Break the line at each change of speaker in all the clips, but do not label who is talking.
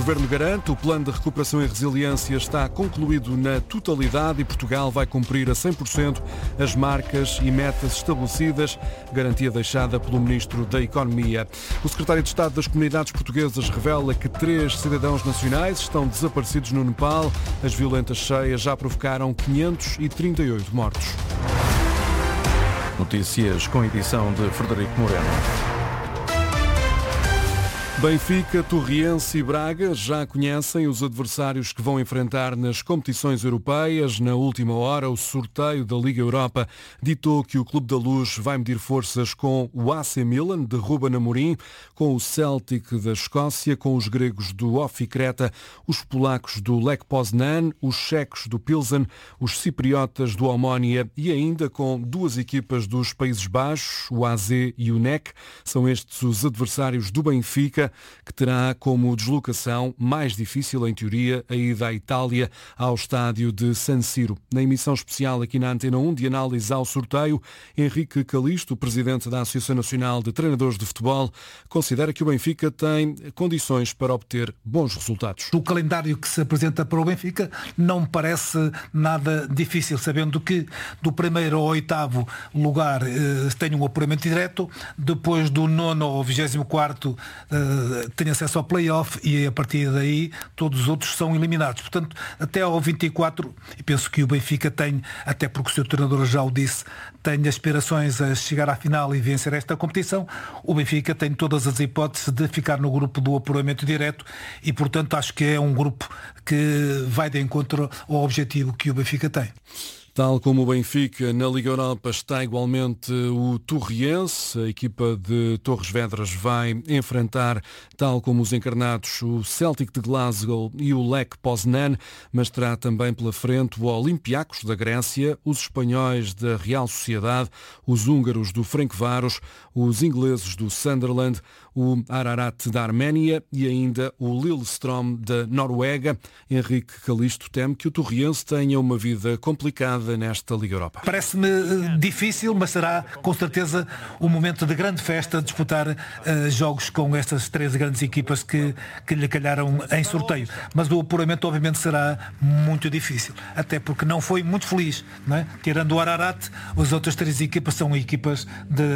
Governo garante, o plano de recuperação e resiliência está concluído na totalidade e Portugal vai cumprir a 100% as marcas e metas estabelecidas, garantia deixada pelo Ministro da Economia. O Secretário de Estado das Comunidades Portuguesas revela que 3 cidadãos nacionais estão desaparecidos no Nepal. As violentas cheias já provocaram 538 mortos. Notícias com edição de Frederico Moreno. Benfica, Torriense e Braga já conhecem os adversários que vão enfrentar nas competições europeias. Na última hora, o sorteio da Liga Europa ditou que o Clube da Luz vai medir forças com o AC Milan, de Ruben Amorim, com o Celtic da Escócia, com os gregos do OFI Creta, os polacos do Lech Poznan, os checos do Pilsen, os cipriotas do Omonia e ainda com 2 equipas dos Países Baixos, o AZ e o NEC. São estes os adversários do Benfica, que terá como deslocação mais difícil, em teoria, a ida à Itália ao estádio de San Siro. Na emissão especial aqui na Antena 1 de análise ao sorteio, Henrique Calisto, presidente da Associação Nacional de Treinadores de Futebol, considera que o Benfica tem condições para obter bons resultados.
O calendário que se apresenta para o Benfica não me parece nada difícil, sabendo que do 1º ao 8º lugar tem um apuramento direto, depois do 9º ao 24º tem acesso ao play-off e a partir daí todos os outros são eliminados. Portanto, até ao 24, e penso que o Benfica tem, até porque o seu treinador já o disse, tem aspirações a chegar à final e vencer esta competição, o Benfica tem todas as hipóteses de ficar no grupo do apuramento direto e, portanto, acho que é um grupo que vai de encontro ao objetivo que o Benfica tem.
Tal como o Benfica, na Liga Europa está igualmente o Torriense. A equipa de Torres Vedras vai enfrentar, tal como os encarnados, o Celtic de Glasgow e o Lech Poznan, mas terá também pela frente o Olympiacos da Grécia, os espanhóis da Real Sociedade, os húngaros do Ferencváros, os ingleses do Sunderland, o Ararat da Arménia e ainda o Lillestrøm da Noruega. Henrique Calisto teme que o Torriense tenha uma vida complicada nesta Liga Europa.
Parece-me difícil, mas será com certeza um momento de grande festa disputar jogos com estas 3 grandes equipas que lhe calharam em sorteio. Mas o apuramento obviamente será muito difícil, até porque não foi muito feliz, não é? Tirando o Ararat, as outras 3 equipas são equipas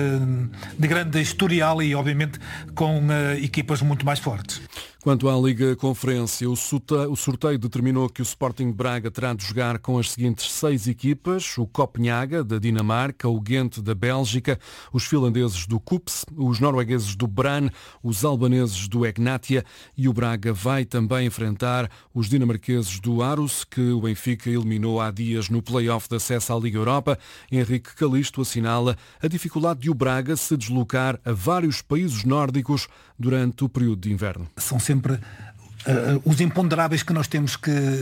de grande historial e obviamente com equipas muito mais fortes.
Quanto à Liga Conferência, o sorteio determinou que o Sporting de Braga terá de jogar com as seguintes 6 equipas: o Copenhaga, da Dinamarca, o Ghent, da Bélgica, os finlandeses do KuPS, os noruegueses do Brann, os albaneses do Egnatia, e o Braga vai também enfrentar os dinamarqueses do Aarhus, que o Benfica eliminou há dias no play-off de acesso à Liga Europa. Henrique Calisto assinala a dificuldade de o Braga se deslocar a vários países nórdicos durante o período de inverno.
São sempre os imponderáveis que nós temos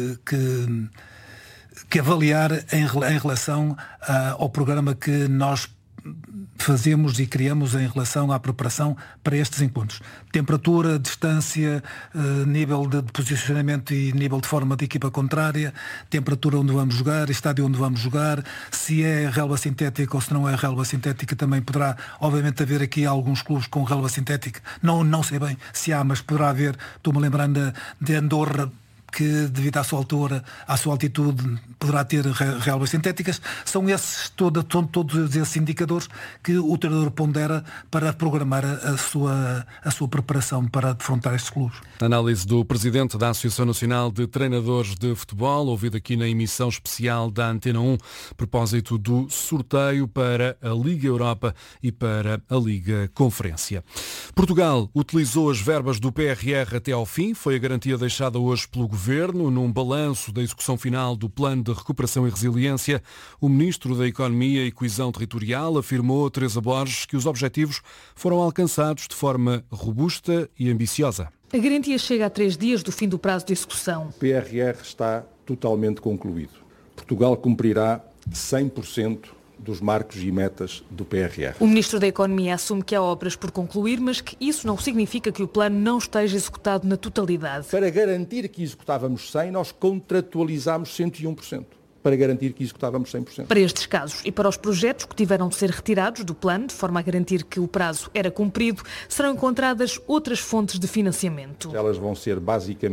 que avaliar em relação ao programa que nós fazemos e criamos em relação à preparação para estes encontros. Temperatura, distância, nível de posicionamento e nível de forma de equipa contrária, temperatura onde vamos jogar, estádio onde vamos jogar, se é relva sintética ou se não é relva sintética. Também poderá, obviamente, haver aqui alguns clubes com relva sintética. Não sei bem se há, mas poderá haver. Estou-me lembrando de Andorra, que devido à sua altura, à sua altitude, poderá ter relvas sintéticas. São esses todos esses indicadores que o treinador pondera para programar a sua preparação para defrontar estes clubes.
Análise do presidente da Associação Nacional de Treinadores de Futebol, ouvido aqui na emissão especial da Antena 1, a propósito do sorteio para a Liga Europa e para a Liga Conferência. Portugal utilizou as verbas do PRR até ao fim, foi a garantia deixada hoje pelo Governo. Num balanço da execução final do Plano de Recuperação e Resiliência, o Ministro da Economia e Coesão Territorial afirmou a Teresa Borges que os objetivos foram alcançados de forma robusta e ambiciosa.
A garantia chega a 3 dias do fim do prazo de execução.
O PRR está totalmente concluído. Portugal cumprirá 100% dos marcos e metas do PRR.
O Ministro da Economia assume que há obras por concluir, mas que isso não significa que o plano não esteja executado na totalidade.
Para garantir que executávamos 100%, nós contratualizámos 101%. Para garantir que executávamos 100%.
Para estes casos e para os projetos que tiveram de ser retirados do plano, de forma a garantir que o prazo era cumprido, serão encontradas outras fontes de financiamento.
Elas vão ser basicamente